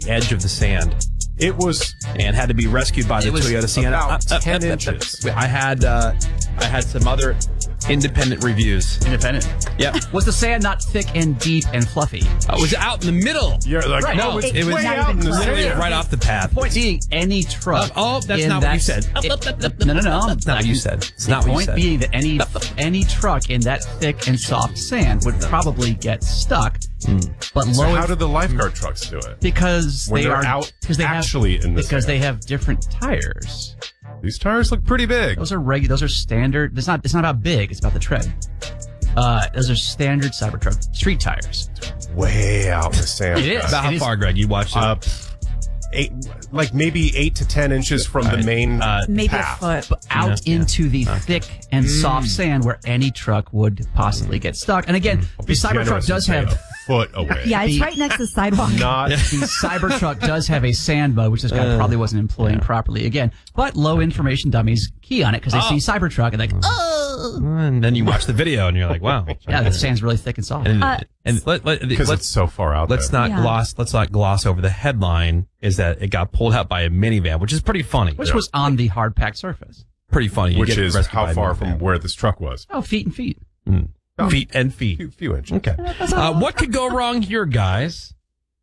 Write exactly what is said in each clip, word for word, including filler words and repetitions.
the edge of the sand. It was and had to be rescued by the Toyota Sienna. About uh, uh, ten uh, uh, inches. I had uh, I had some other independent reviews. Independent. Yeah. Was the sand not thick and deep and fluffy? Uh, it was out in the middle. You're like, Right. No, no, it, it's it was way out in the literally sand. right off the path. Point being, any truck. Uh, oh, that's in not what that, you said. It, no, no, no. That's not what you said. It's not what you point said. being that any any truck in that thick and soft sand would probably get stuck. But So low how do the lifeguard trucks do it? because When they they're are out because they actually have, in the because sand. they have different tires. These tires look pretty big. Those are regular. Those are standard. It's not. It's not about big. It's about the tread. Uh, those are standard Cybertruck street tires. Way out in the sand. It is. About how It is- far, Greg? You watched it? Uh, eight, like maybe eight to ten inches from the main Uh, Maybe path. a foot. out Yeah, into the thick and soft Mm. sand where any truck would possibly get stuck. And again, I'll the be Cybertruck generous does and say have a foot away. Yeah, it's The- right next to the sidewalk. Not the Cybertruck does have a sand mode, which this guy probably wasn't employing properly again. But low information dummies key on it because they see Cybertruck and like, oh, and then you watch the video and you're like, wow. yeah, the sand's really thick and soft. And, Uh, and let, let, because let's it's so far out let's there. not Yeah. gloss let's not gloss over the headline is that it got pulled out by a minivan, which is pretty funny. Which was on the hard packed surface. pretty funny. You Which get is rescued by how a far minivan. from where this truck was. Oh, feet and feet. Mm. Oh. Feet and A feet. few, few inches. Okay. Uh, what could go wrong here, guys?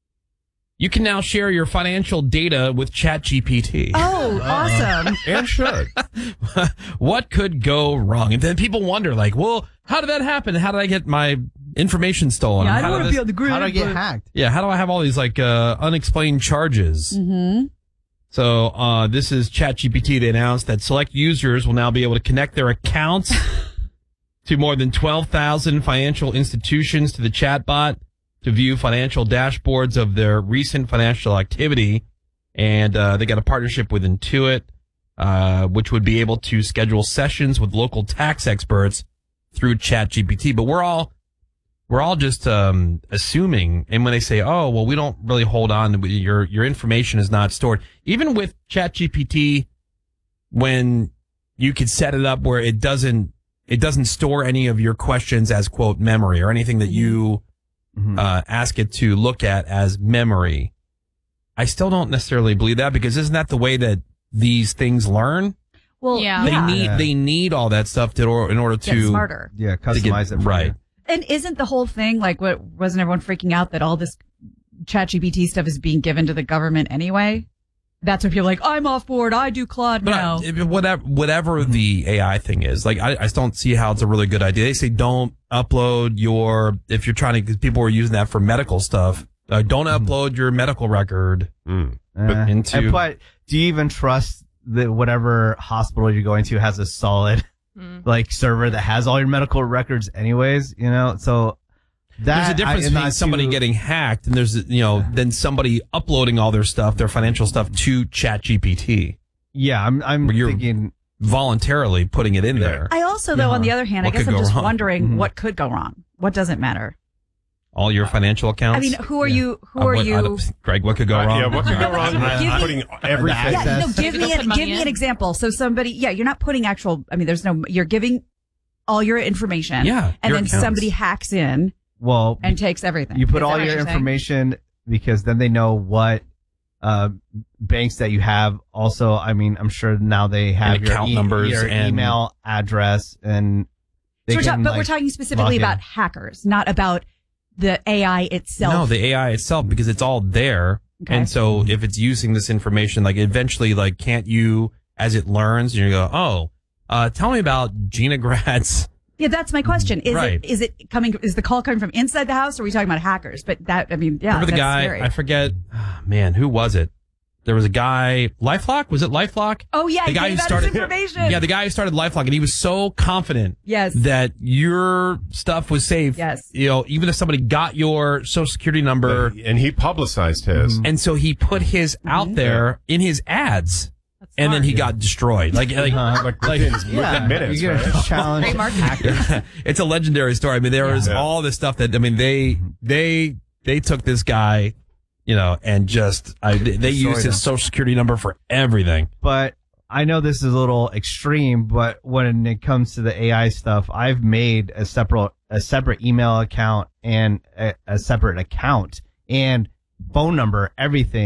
You can now share your financial data with ChatGPT. Oh, awesome. And should. What could go wrong? And then people wonder, like, well, how did that happen? How did I get my information stolen? Yeah, I How don't did want to this- be on the grid. How do I get but- hacked? Yeah, how do I have all these like uh, unexplained charges? Mm-hmm. So uh, this is ChatGPT. They announced that select users will now be able to connect their accounts to more than twelve thousand financial institutions to the chatbot to view financial dashboards of their recent financial activity. And uh, they got a partnership with Intuit, uh, which would be able to schedule sessions with local tax experts through ChatGPT. But we're all we're all just um, assuming, and when they say, "Oh, well, we don't really hold on, your your information is not stored," even with ChatGPT, when you could set it up where it doesn't it doesn't store any of your questions as quote memory or anything that you Mhm. uh, ask it to look at as memory. I still don't necessarily believe that because isn't that the way that these things learn? Well, Yeah. They yeah. need Yeah. they need all that stuff to or, in order Get to smarter. Yeah, to get- customize it for right. you. And isn't the whole thing like what wasn't everyone freaking out that all this ChatGPT stuff is being given to the government anyway? That's what people are like, I'm off board. I do Claude But now. I, if- whatever, whatever the A I thing is, like I, I just don't see how it's a really good idea. They say don't upload your if you're trying to because people are using that for medical stuff. Uh, don't upload your medical record Mm. Uh, into- and, but do you even trust that whatever hospital you're going to has a solid like server that has all your medical records anyways? You know, so that There's a difference I, am between not somebody too- getting hacked and there's you know then somebody uploading all their stuff, their financial stuff to ChatGPT, Yeah, I'm. I'm Where you're- thinking. voluntarily putting it in Yeah. there. I also, though, Yeah. on the other hand, I What guess could I'm go just wrong? wondering Mhm. what could go wrong. What doesn't matter? All your financial accounts. I mean, who are you? Who Uh, are what- I you? don't- Greg, what could go Uh, wrong? yeah, what could go wrong? Give me- Putting everything. Yeah, no, access. give Maybe me they'll an, put money give me in. an example. So somebody, yeah, you're not putting actual. I mean, there's no. You're giving all your information. Yeah, and your then accounts. somebody hacks in Well, and takes everything. you put Is that all what your you're saying? information because then they know what uh, banks that you have. Also, I mean, I'm sure now they have And your, account e- numbers your and- email address, and they So we're ta- can, but like, we're talking log specifically in. about hackers, not about the A I itself. No, the A I itself, because it's all there. Okay. And so if it's using this information, like eventually, like, can't you, as it learns, you go, oh, uh, tell me about Gina Grad's. Yeah, that's my question. Is Right. it is it coming? Is the call coming from inside the house, or are we talking about hackers? But that, I mean, yeah, Remember the that's guy? scary. I forget. ah, Man, who was it? There was a guy, LifeLock? Was it LifeLock? oh yeah, the he guy gave who out started, his information. yeah, the guy who started LifeLock, and he was so confident Yes. that your stuff was safe. Yes. You know, even if somebody got your social security number, And he publicized his. and so he put his Mm-hmm. out there in his ads, and then he got destroyed. Like, like, Uh-huh. Like within, Yeah, within minutes, you get right? a challenge. Trademark. hacker. it's a legendary story. I mean, there was Yeah. all this stuff that I mean, they they they took this guy, you know, and just I, they, they used Destroyed him. his social security number for everything. But I know this is a little extreme, but when it comes to the A I stuff, I've made a separate a separate email account and a, a separate account and phone number, everything.